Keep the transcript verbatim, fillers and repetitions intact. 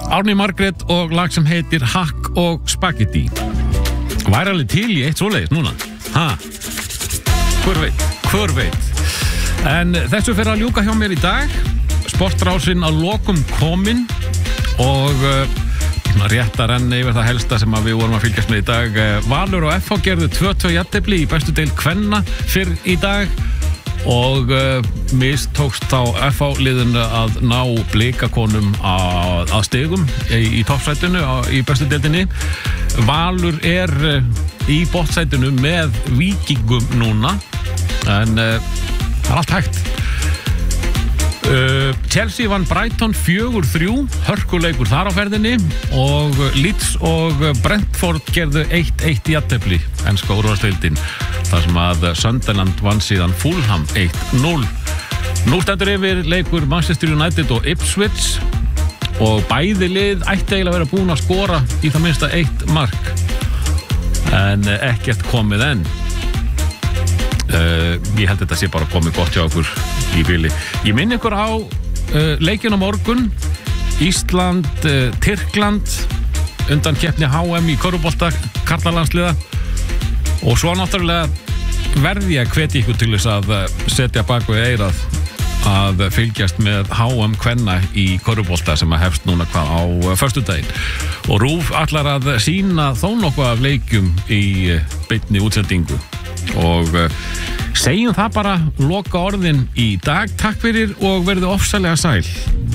Árný Margrét og lag sem heitir Hakk og Spagetti. Væri alveg til í eitt svoleiðis núna. Ha? Hver veit, hver veit. En þessu fer að ljúka hjá mér í dag. Sportrásin að lokum komin og uh, rétt að renna yfir það helsta sem við vorum að fylgjast með í dag. Valur og F H gerðu tvö tvö jafntefli í bestu deild kvenna fyrr í dag og uh, mistókst þá F H liðinu að ná blikakonum að, að stigum í, í toppsætinu í bestu deildinni. Valur er uh, í bottsætinu með Víkingum núna en uh, það er allt hægt. Uh, Chelsea vann Brighton fjögur þrjú, hörkuleikur þar á ferðinni og Leeds og Brentford gerðu eitt eitt jafntefli enska úrvalsdeildin þar sem að Sunderland vann síðan Fulham eitt núll. Nú stendur yfir leikur Manchester United og Ipswich og bæði lið ætti eiginlega að vera búin að skora í það minnsta eitt mark en ekkert komið enn. Uh, ég held að þetta sé bara komið gott hjá okkur í bili. Ég minn ykkur á uh, leikinn á morgun Ísland, uh, Tyrkland undan keppni H M í körfubolta karlalandsliða og svo náttúrulega verði ég að hvetja ykkur til þess að setja bak við eyrað að fylgjast með H M kvenna í körfubolta sem að hefst núna hvað á föstudaginn og RÚV ætlar að sýna þó nokkuð af leikjum í beinni útsendingu og uh, segjum það bara loka orðin í dag. Takk fyrir og verðu ofsalega sæl.